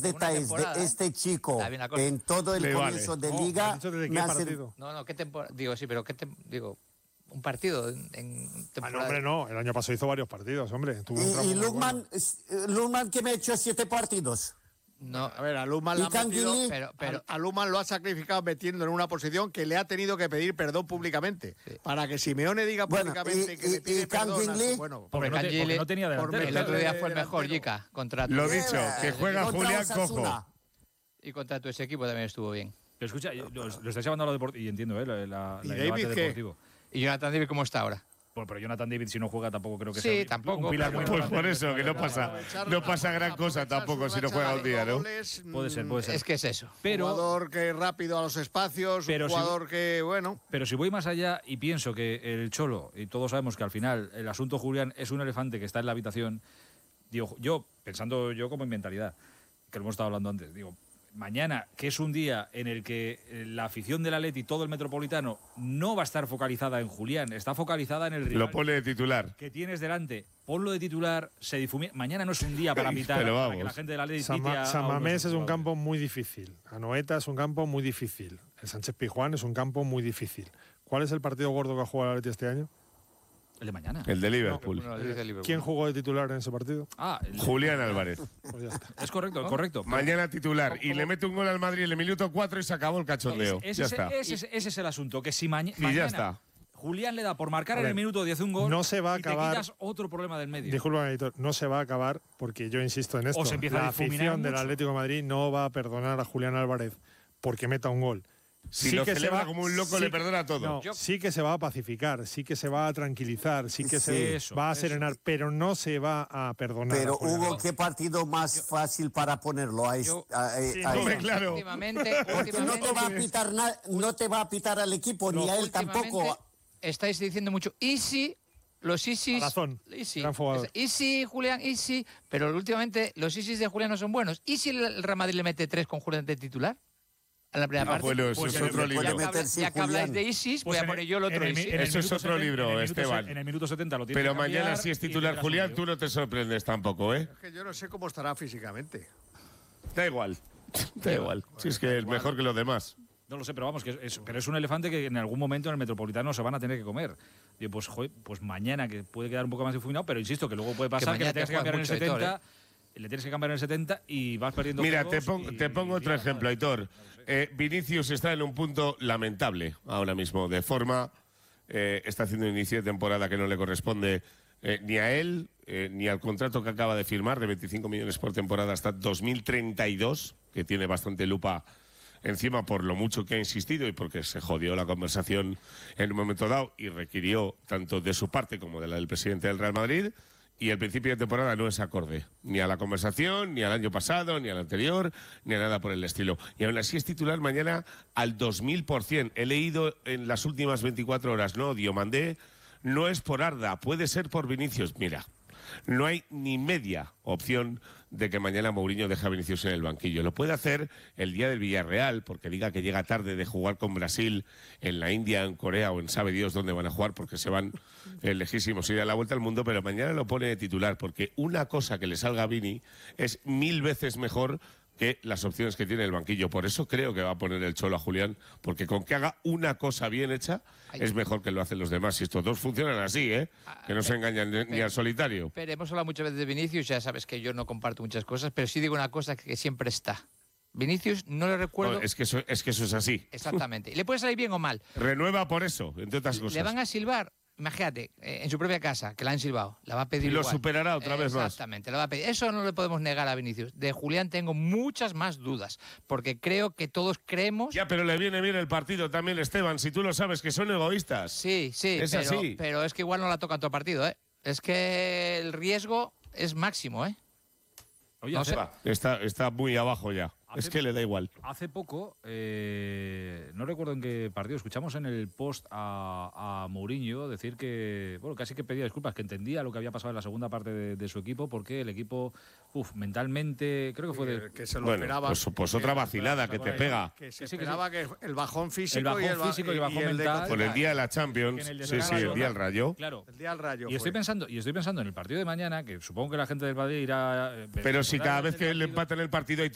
detalles de este chico en todo el comienzo de liga me hacen... No, ¿qué temporada? Digo, sí, pero digo, un partido en temporada. No, hombre, no. El año pasado hizo varios partidos, hombre. Y Lukman, que me ha hecho 7 partidos. No, a ver, a Lukman a Lukman lo ha sacrificado metiendo en una posición que le ha tenido que pedir perdón públicamente. Sí. Para que Simeone diga públicamente que le pide perdón. Bueno, porque no tenía delantero. El otro día fue el mejor, Jica. Lo dicho, que juega Julián Cojo. Y contra tu ese equipo también estuvo bien. Pero escucha, lo estáis llevando a lo deportivo, y entiendo, el debate deportivo. ¿Y Jonathan David cómo está ahora? Bueno, pero Jonathan David, si no juega, tampoco creo que sea tampoco, un pilar muy pues por eso, que no pasa gran cosa tampoco si no juega un día, ¿no? Puede ser. Es que es eso. Pero, un jugador que es rápido a los espacios, un jugador que, bueno... Pero si voy más allá y pienso que el Cholo, y todos sabemos que al final el asunto Julián es un elefante que está en la habitación, digo, yo, pensando yo como en mentalidad, que lo hemos estado hablando antes, digo, mañana, que es un día en el que la afición del Atleti y todo el Metropolitano no va a estar focalizada en Julián, está focalizada en el rival. Lo pone de titular. Que tienes delante, ponlo de titular, se difumina. Mañana no es un día para pitar, para que la gente del Atleti San Mamés es un campo muy difícil. Anoeta es un campo muy difícil. El Sánchez Pizjuán es un campo muy difícil. ¿Cuál es el partido gordo que ha jugado el Atleti este año? El de mañana. El de Liverpool. ¿Quién jugó de titular en ese partido? Julián Álvarez. Pues ya está. Es correcto. Mañana titular. Y le mete un gol al Madrid en el minuto 4 y se acabó el cachondeo. Ese es el asunto. Que si mañana ya está. Julián le da por marcar en el minuto 10 un gol, no se va a acabar, y te quitas otro problema del medio. Disculpa, editor, no se va a acabar porque yo insisto en esto. La afición del Atlético de Madrid no va a perdonar a Julián Álvarez porque meta un gol. Si lo celebra como un loco, le perdona todo. No, sí que se va a pacificar, sí que se va a tranquillar, sí que se va a serenar, pero no se va a perdonar. Pero Hugo, ¿qué partido más fácil para ponerlo ahí? Claro. Porque no te va a pitar no te va a pitar al equipo, ni a él tampoco. Estáis diciendo mucho, ¿y si los ISIS? ¿Y si Julián? ¿Y si? Pero últimamente los ISIS de Julián no son buenos. ¿Y si el Real Madrid le mete 3 con Julián de titular? A la primera parte. Bueno, eso es otro libro. Ya que habláis de ISIS, voy a poner yo el otro ISIS. Eso es otro libro, Esteban. En el minuto 70 lo tienes. Pero mañana, si es titular Julián, tú no te sorprendes tampoco, ¿eh? Es que yo no sé cómo estará físicamente. Da igual. Si es que es mejor que los demás. No lo sé, pero vamos, pero es un elefante que en algún momento en el Metropolitano se van a tener que comer. Y pues mañana, que puede quedar un poco más difuminado, pero insisto, que luego puede pasar que le tengas que cambiar en el 70. Le tienes que cambiar en el 70 y vas perdiendo. Mira, te pongo otro ejemplo, Aitor. Vinicius está en un punto lamentable ahora mismo, de forma. Está haciendo un inicio de temporada que no le corresponde ni a él, ni al contrato que acaba de firmar de 25 millones por temporada hasta 2032, que tiene bastante lupa encima por lo mucho que ha insistido y porque se jodió la conversación en un momento dado y requirió tanto de su parte como de la del presidente del Real Madrid. Y el principio de temporada no es acorde, ni a la conversación, ni al año pasado, ni al anterior, ni a nada por el estilo. Y aún así es titular mañana al 2000%. He leído en las últimas 24 horas, no, Diomandé, no es por Arda, puede ser por Vinicius. Mira, no hay ni media opción de que mañana Mourinho deje a Vinicius en el banquillo. Lo puede hacer el día del Villarreal, porque diga que llega tarde de jugar con Brasil en la India, en Corea o en sabe Dios dónde van a jugar, porque se van lejísimos y a la vuelta al mundo, pero mañana lo pone de titular, porque una cosa que le salga a Vini es 1000 veces mejor que las opciones que tiene el banquillo. Por eso creo que va a poner el Cholo a Julián, porque con que haga una cosa bien hecha es mejor que lo hacen los demás. Y estos dos funcionan así, que no se engañan ni al solitario. Pero hemos hablado muchas veces de Vinicius, ya sabes que yo no comparto muchas cosas, pero sí digo una cosa que siempre está. Vinicius, no le recuerdo... No, es que eso es así. Exactamente. Y le puede salir bien o mal. Renueva por eso, entre otras cosas. Le van a silbar. Imagínate, en su propia casa, que la han silbado, la va a pedir y lo igual. superará otra vez más. Exactamente, la va a pedir. Eso no le podemos negar a Vinicius. De Julián tengo muchas más dudas, porque creo que todos creemos... Ya, pero le viene bien el partido también, Esteban, si tú lo sabes, que son egoístas. Sí, así. Pero es que igual no la tocan todo el partido, ¿eh? Es que el riesgo es máximo, ¿eh? Oye, no sé. Está muy abajo ya. Es que le da igual. Hace poco, no recuerdo en qué partido, escuchamos en el post a Mourinho decir que, bueno, casi que pedía disculpas, que entendía lo que había pasado en la segunda parte de su equipo, porque el equipo, mentalmente, creo que fue que se lo esperaba. Pues otra vacilada que te pega. Que se esperaba que el bajón físico y el bajón mental. Por el día de la Champions, el día del Rayo. Claro. El día del Rayo. Y estoy pensando en el partido de mañana, que supongo que la gente del Madrid irá... pero si cada vez que le empatan el partido hay